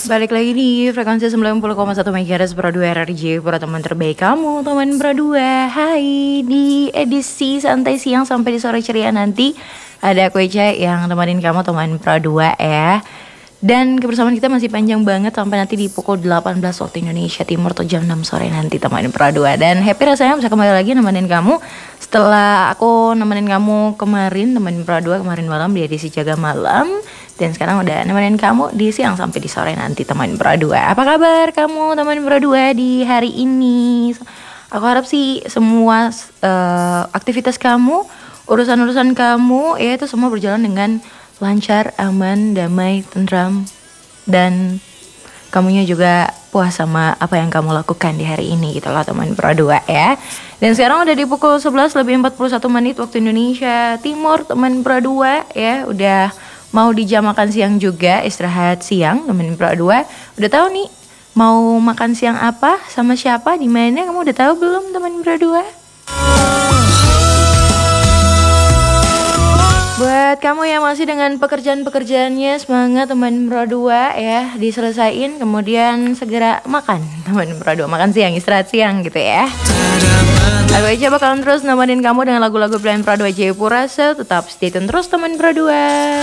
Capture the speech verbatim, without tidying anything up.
Balik lagi di frekuensi sembilan puluh koma satu MHz Pro dua R R J, para teman terbaik kamu, teman Pro dua. Hai, di edisi santai siang sampai di sore ceria nanti ada aku Eca yang temenin kamu, teman Pro dua ya. Dan kebersamaan kita masih panjang banget sampai nanti di pukul delapan belas waktu Indonesia Timur atau jam enam sore nanti, teman Pro dua. Dan happy rasanya bisa kembali lagi nemenin kamu setelah aku nemenin kamu kemarin, teman Pro dua kemarin malam di edisi Jaga Malam. Dan sekarang udah nemenin kamu di siang sampai di sore nanti, teman Pro dua. Apa kabar kamu, teman Pro dua, di hari ini? Aku harap sih semua uh, aktivitas kamu, urusan-urusan kamu ya itu semua berjalan dengan lancar, aman, damai, tentram, dan kamunya juga puas sama apa yang kamu lakukan di hari ini gitu loh, teman Pro dua ya. Dan sekarang udah di pukul sebelas lebih empat puluh satu menit waktu Indonesia Timur, teman Pro dua ya. Udah mau di jam makan siang juga, istirahat siang, teman Pro dua. Udah tahu nih mau makan siang apa, sama siapa, di mana? Kamu udah tahu belum, teman Pro dua? Buat kamu yang masih dengan pekerjaan-pekerjaannya, semangat teman Pro dua ya, diselesain kemudian segera makan, teman Pro dua, makan siang, istirahat siang gitu ya. Aku aja bakalan terus nemenin kamu dengan lagu-lagu pilihan Pro dua Jayapura, so tetap stay tune terus, teman Pro dua.